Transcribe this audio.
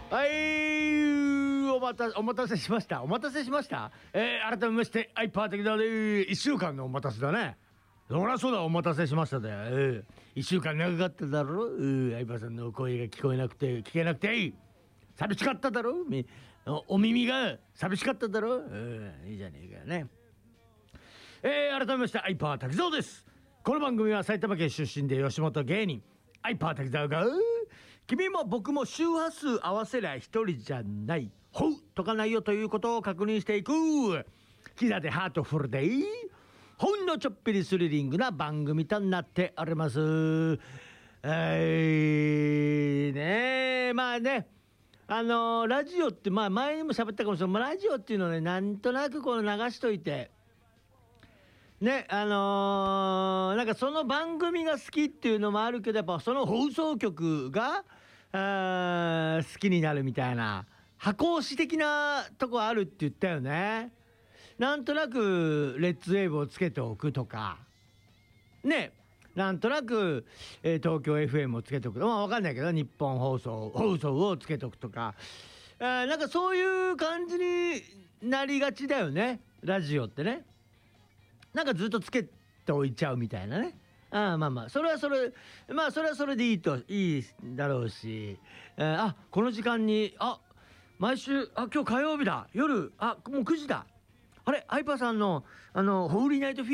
はい、お待たせしました。改めまして、はい、パーテキザで1週間のお待たせだね。そりゃそうだ、お待たせしましたで。1週間長かっただろ。相葉さんの声が聞けなくて、寂しかっただろ。お耳が寂しかっただろ。いいじゃねえかよね。改めまして、はい、パー滝沢です。この番組は埼玉県出身で吉本芸人、はい、パー滝沢が、君も僕も周波数合わせりゃ一人じゃない、ほうとかないよということを確認していく、キザでハートフルでほんのちょっぴりスリリングな番組となっております。ね、まあね、ラジオって、まあ前にも喋ったかもしれない。ラジオっていうのはね、なんとなくこの流しといて、ね、なんかその番組が好きっていうのもあるけど、やっぱその放送局が、好きになるみたいな、箱推し的なとこあるって言ったよね。なんとなく、レッツウェーブをつけておくとか、ね、なんとなく、東京 FM をつけておく。まあわかんないけど、日本放送をつけておくとか、なんかそういう感じになりがちだよね、ラジオってね。なんかずっとつけておいちゃうみたいなね。まあそれはそれでいいだろうし、この時間に毎週今日火曜日だ、夜もう9時だ、あれハイパーさんのホーリーナイトフィー